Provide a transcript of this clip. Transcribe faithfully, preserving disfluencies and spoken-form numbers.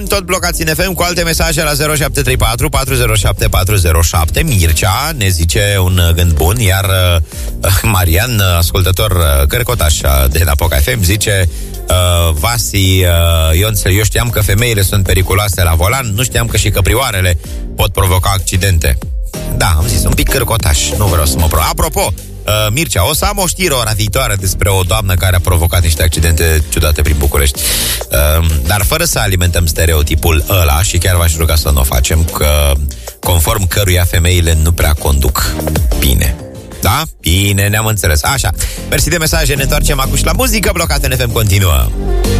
Tot blocați în F M cu alte mesaje la zero șapte trei patru patru zero șapte patru zero șapte. Mircea ne zice un gând bun, iar uh, Marian, ascultător uh, cărcotaș de la Poca F M, zice uh, Vasi, uh, eu, înțeleg, eu știam că femeile sunt periculoase la volan, nu știam că și căprioarele pot provoca accidente. Da, am zis, un pic cărcotaș, nu vreau să mă pro... Apropo, Uh, Mircea, o să am o știre ora viitoare despre o doamnă care a provocat niște accidente ciudate prin București. Uh, dar fără să alimentăm stereotipul ăla, și chiar v-aș ruga să nu o facem, că conform căruia femeile nu prea conduc bine. Da? Bine, ne-am înțeles. Așa, mersi de mesaje, ne întoarcem acum și la muzică. Blocat în F M continuă.